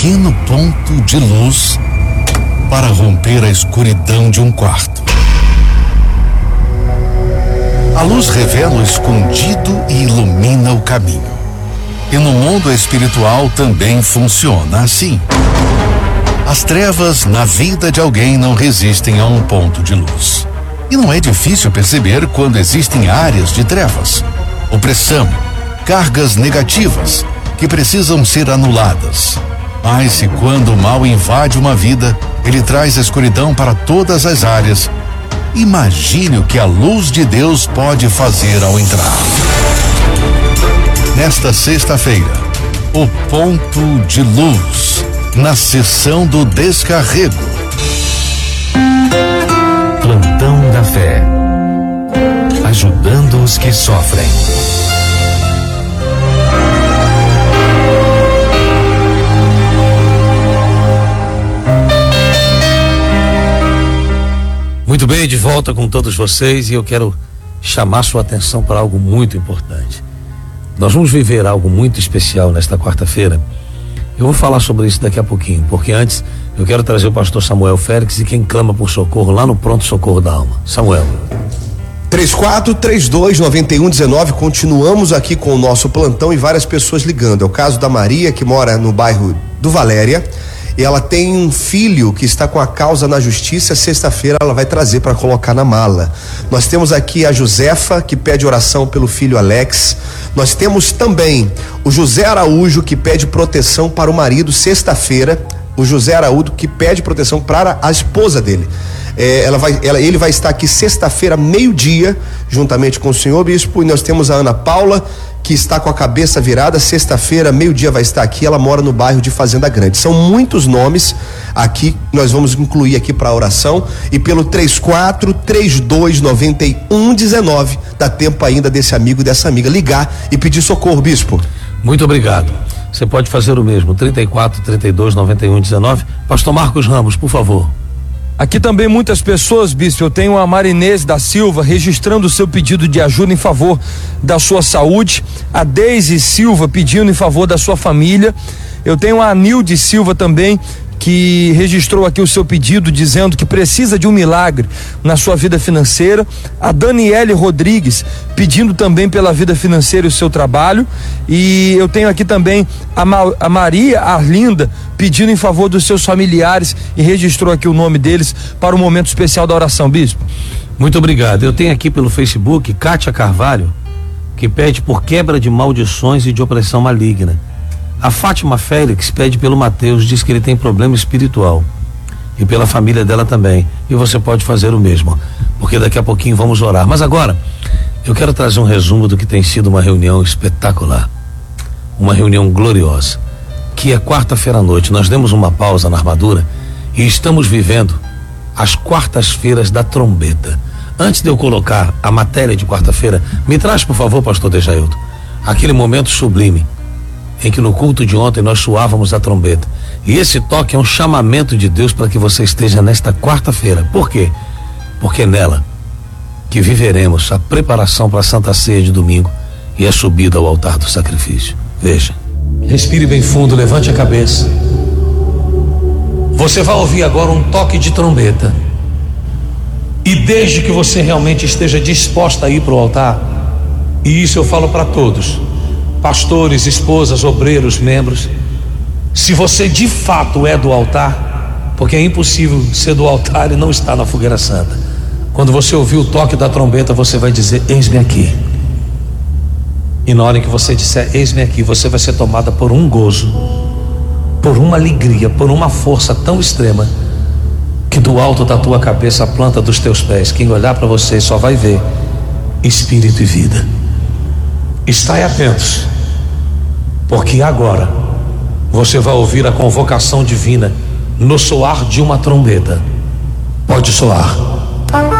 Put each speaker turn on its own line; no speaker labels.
pequeno ponto de luz para romper a escuridão de um quarto. A luz revela o escondido e ilumina o caminho. E no mundo espiritual também funciona assim. As trevas na vida de alguém não resistem a um ponto de luz. E não é difícil perceber quando existem áreas de trevas, opressão, cargas negativas que precisam ser anuladas. Mas se quando o mal invade uma vida, ele traz a escuridão para todas as áreas. Imagine o que a luz de Deus pode fazer ao entrar. Nesta sexta-feira, o ponto de luz, na sessão do descarrego. Plantão da Fé, ajudando os que sofrem.
Muito bem, de volta com todos vocês, e eu quero chamar sua atenção para algo muito importante. Nós vamos viver algo muito especial nesta quarta-feira. Eu vou falar sobre isso daqui a pouquinho, porque antes eu quero trazer o pastor Samuel Félix e quem clama por socorro lá no Pronto Socorro da Alma. Samuel.
3432-9119, continuamos aqui com o nosso plantão e várias pessoas ligando. É o caso da Maria, que mora no bairro do Valéria, e ela tem um filho que está com a causa na justiça. Sexta-feira ela vai trazer para colocar na mala. Nós temos aqui a Josefa, que pede oração pelo filho Alex. Nós temos também o José Araújo, que pede proteção para o marido. Sexta-feira, o José Araújo, que pede proteção para a esposa dele. Ele vai estar aqui sexta-feira, meio-dia, juntamente com o senhor bispo. E nós temos a Ana Paula, que está com a cabeça virada. Sexta-feira, meio-dia, vai estar aqui. Ela mora no bairro de Fazenda Grande. São muitos nomes aqui, nós vamos incluir aqui para a oração. E pelo 3432-9119, dá tempo ainda desse amigo e dessa amiga ligar e pedir socorro, bispo.
Muito obrigado. Você pode fazer o mesmo, 3432-9119. Pastor Marcos Ramos, por favor.
Aqui também muitas pessoas, bispo. Eu tenho a Marinês da Silva registrando o seu pedido de ajuda em favor da sua saúde, a Deise Silva pedindo em favor da sua família. Eu tenho a Nilde Silva também, que registrou aqui o seu pedido dizendo que precisa de um milagre na sua vida financeira. A Daniele Rodrigues pedindo também pela vida financeira e o seu trabalho. E eu tenho aqui também a Maria Arlinda pedindo em favor dos seus familiares e registrou aqui o nome deles para o momento especial da oração, bispo.
Muito obrigado. Eu tenho aqui pelo Facebook Kátia Carvalho, que pede por quebra de maldições e de opressão maligna. A Fátima Félix pede pelo Mateus, diz que ele tem problema espiritual e pela família dela também, e você pode fazer o mesmo, porque daqui a pouquinho vamos orar. Mas agora eu quero trazer um resumo do que tem sido uma reunião espetacular, uma reunião gloriosa, que é quarta-feira à noite. Nós demos uma pausa na armadura e estamos vivendo as quartas-feiras da trombeta. Antes de eu colocar a matéria de quarta-feira, me traz, por favor, pastor Dejailton, aquele momento sublime em que no culto de ontem nós soávamos a trombeta. E esse toque é um chamamento de Deus para que você esteja nesta quarta-feira. Por quê? Porque é nela que viveremos a preparação para a Santa Ceia de domingo e a subida ao altar do sacrifício. Veja. Respire bem fundo, levante a cabeça. Você vai ouvir agora um toque de trombeta. E desde que você realmente esteja disposta a ir para o altar, e isso eu falo para todos, pastores, esposas, obreiros, membros, se você de fato é do altar, porque é impossível ser do altar e não estar na fogueira santa. Quando você ouvir o toque da trombeta, você vai dizer: eis-me aqui. E na hora que você disser eis-me aqui, você vai ser tomada por um gozo, por uma alegria, por uma força tão extrema, que do alto da tua cabeça à planta dos teus pés, quem olhar para você só vai ver espírito e vida. Estai atentos, porque agora você vai ouvir a convocação divina no soar de uma trombeta. Pode soar.